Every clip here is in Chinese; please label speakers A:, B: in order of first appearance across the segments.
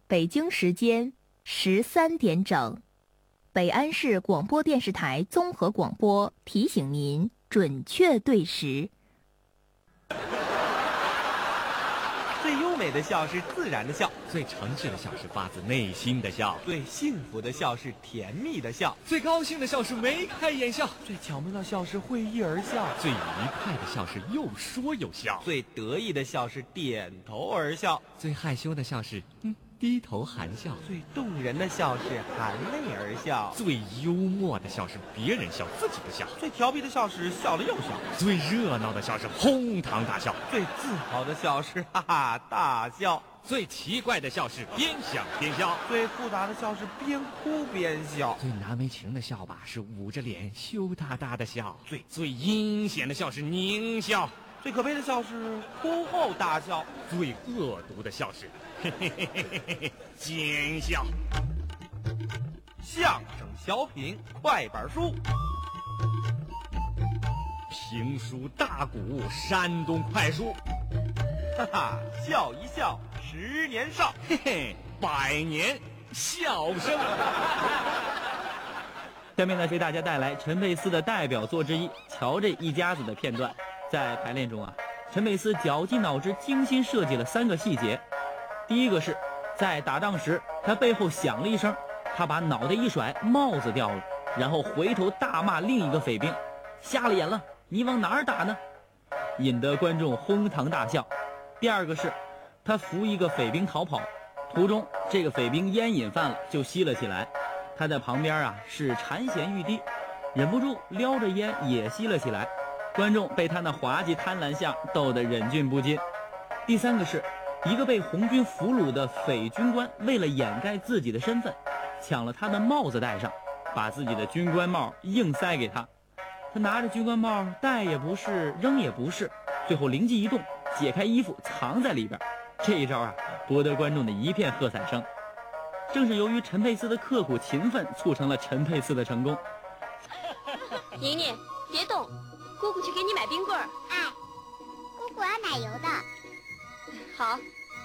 A: 北京时间13点整，北安市广播电视台综合广播提醒您准确对时。
B: 最优美的笑是自然的笑，
C: 最诚挚的笑是发自内心的笑，
B: 最幸福的笑是甜蜜的笑，
C: 最高兴的笑是眉开眼笑，
B: 最巧妙的笑是会意而笑，
C: 最愉快的笑是又说又笑，
B: 最得意的笑是点头而笑，
C: 最害羞的笑是低头含笑，
B: 最动人的笑是含泪而笑，
C: 最幽默的笑是别人笑自己不笑，
B: 最调皮的笑是笑了又笑，
C: 最热闹的笑是哄堂大笑，
B: 最自豪的笑是哈哈大笑，
C: 最奇怪的笑是边想边笑，
B: 最复杂的笑是边哭边笑，
C: 最难为情的笑吧是捂着脸羞答答的笑，最阴险的笑是狞笑，
B: 最可悲的笑是哭后大笑，
C: 最恶毒的笑是嘿嘿嘿嘿嘿嘿奸笑。
B: 相声小品快板书，
C: 评书大鼓山东快书，
B: 哈哈，笑一笑10年少，
C: 嘿嘿，100年笑声。
D: 下面呢，为大家带来陈佩斯的代表作之一《乔这一家子》的片段。在排练中啊，陈佩斯绞尽脑汁，精心设计了3个细节。第一个是在打仗时，他背后响了一声，他把脑袋一甩，帽子掉了，然后回头大骂另一个匪兵：“瞎了眼了，你往哪儿打呢？”引得观众哄堂大笑。第二个是他扶一个匪兵逃跑，途中这个匪兵烟瘾犯了，就吸了起来。他在旁边啊是馋涎欲滴，忍不住撩着烟也吸了起来。观众被他那滑稽贪婪相逗得忍俊不禁。第三个是一个被红军俘虏的匪军官，为了掩盖自己的身份，抢了他的帽子戴上，把自己的军官帽硬塞给他。他拿着军官帽戴也不是，扔也不是，最后灵机一动，解开衣服藏在里边。这一招啊，博得观众的一片喝彩声。正是由于陈佩斯的刻苦勤奋，促成了陈佩斯的成功。
E: 宁宁，别动，姑姑去给你买冰棍儿。
F: 哎，姑姑要奶油的。
E: 好。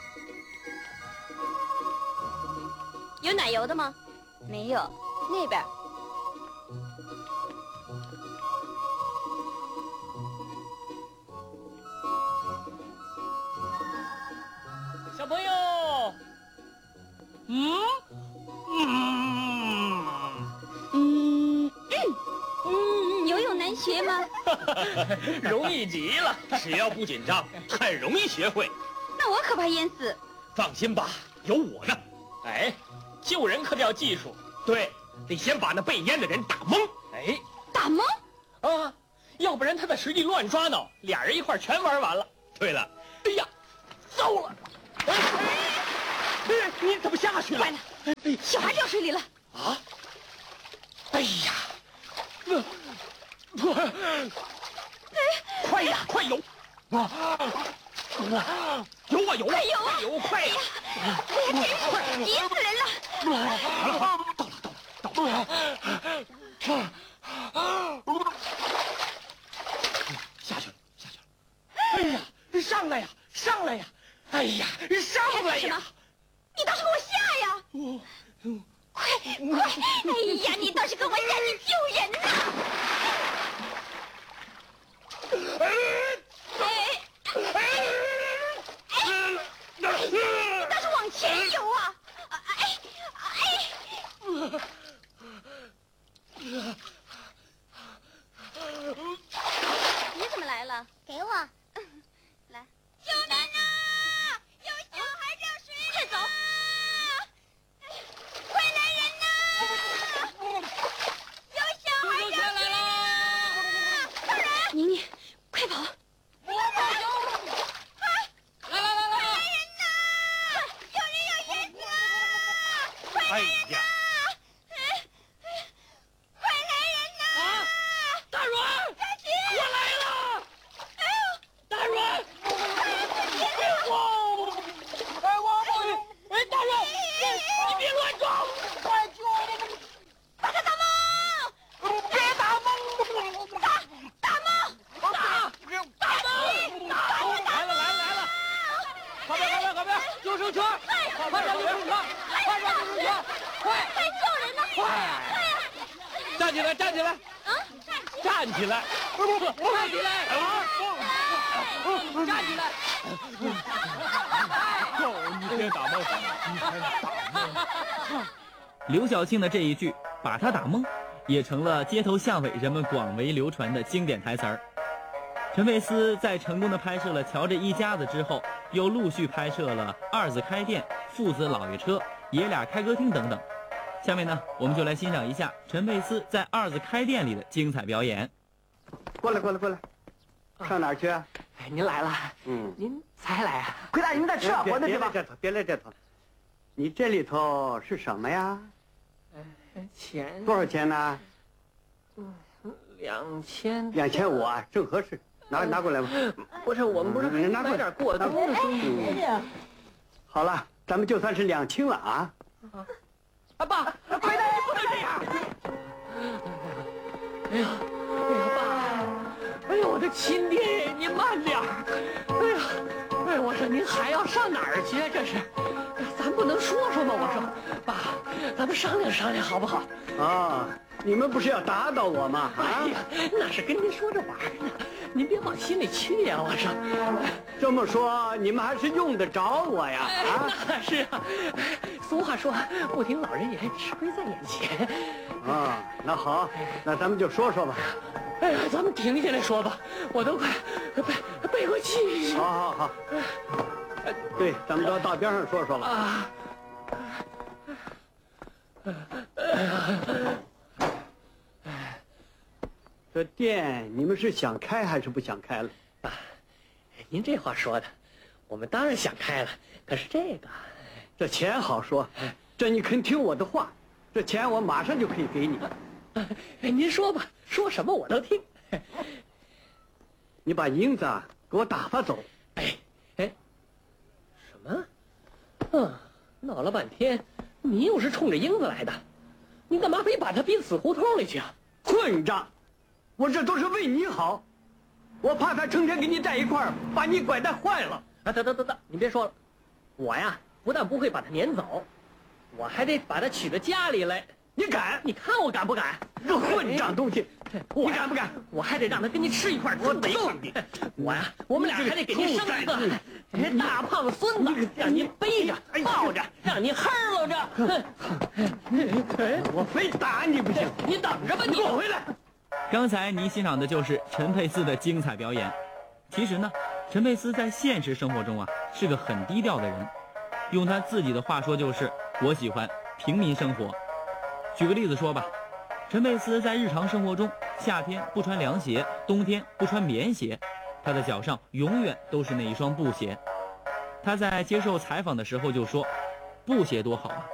E: 有奶油的吗？没有，那边。
G: 小朋友，
E: 游泳难学吗？
G: 容易极了，只要不紧张，很容易学会。
E: 那我可怕淹死。
G: 放心吧，有我呢。哎，救人可得要技术，对，得先把那被淹的人打懵。哎，
E: 打懵？
G: 啊，要不然他在水里乱抓挠，俩人一块全玩完了。对了，哎呀，糟了！哎，你怎么下去了？
E: 坏了，小孩掉水里了。
G: 啊！哎呀，快呀，快游！游啊游！
E: 快游啊！
G: 游快呀！
E: 快，急死人了！
G: 到了！下去了！哎呀，上来呀！哎呀，上来呀！
E: 你倒是给我下呀！快！哎呀，你倒是跟我下去救人呐！你倒是往前游啊！你怎么来了？
F: 给我。
E: 来，救命啊！有小孩掉水里！快走！快来人呐！有小孩掉水里了！快来！宁宁，快跑！不要跑！快！来人呐！有人要淹死了！快来人呐！快来人呐！
G: 大阮，我来了！大阮，大阮，你别乱撞！快救我！
E: 把他打懵！
G: 别打懵！
E: 打懵！
G: 来了！快边！ 救生圈，快抓救生圈，快抓救生圈，快！
E: 快救人呢！
G: 快！站起来，站起来！
E: 啊！
G: 站起来！站起来！站起来！
C: 你别打懵，你还打懵。
D: 刘晓庆的这一句“把他打懵”，也成了街头巷尾人们广为流传的经典台词儿。陈佩斯在成功的拍摄了《乔这一家子》之后，又陆续拍摄了《二子开店》《父子老爷车》《爷俩开歌厅》等等。下面呢，我们就来欣赏一下陈佩斯在《二子开店》里的精彩表演。
H: 过来，上哪儿去？
G: 哎，您来了。您才来啊？
H: 回答您在吃啊？我的地方。别来这头。你这里头是什么呀？
G: 钱
H: 多少钱呢
G: ？2000。
H: 2500啊，正合适。拿过来吧。
G: 不是，我们不是买点过冬的东西。
H: 好了，咱们就算是两清了啊。
G: 爸，回来，不能这样。哎呀，爸，哎呦，我的亲爹，您慢点儿。哎呀，我说您还要上哪儿去啊？这是，咱不能说吗？我说，爸，咱们商量商量好不好？
H: 啊，你们不是要打倒我吗？
G: 哎呀，那是跟您说着玩呢，您别往心里去呀。我说，
H: 这么说你们还是用得着我呀？啊，
G: 那是啊。俗话说，不听老人言，吃亏在眼前。
H: 啊，那好，那咱们就说说吧。
G: 哎呀，咱们停下来说吧，我都快背过气。
H: 好。对，咱们到大边上说说吧。
G: 啊。
H: 这店你们是想开还是不想开了？
G: 爸，您这话说的，我们当然想开了，可是
H: 这钱好说，这你肯听我的话，这钱我马上就可以给你。
G: 您说吧，说什么我都听。
H: 你把银子给我打发走。
G: 哎，什么？闹了半天，你又是冲着英子来的，你干嘛非把他逼死胡同里去啊？
H: 混账！我这都是为你好，我怕他成天跟你在一块儿，把你拐带坏了。
G: 啊，得，你别说了，我呀不但不会把他撵走，我还得把他娶到家里来。
H: 你敢？
G: 你看我敢不敢？
H: 这混账东西！你敢不敢？
G: 我还得让他跟你吃一块，
H: 我
G: 揍你！我们俩还得给您生一个大胖孙子，让您背着抱着，让您呵喽着。
H: 我非打你不行！
G: 你等着吧，你
H: 给我回来！
D: 刚才您欣赏的就是陈佩斯的精彩表演。其实呢，陈佩斯在现实生活中啊是个很低调的人，用他自己的话说就是我喜欢平民生活。举个例子说吧，陈佩斯在日常生活中，夏天不穿凉鞋，冬天不穿棉鞋，他的脚上永远都是那一双布鞋。他在接受采访的时候就说，布鞋多好啊，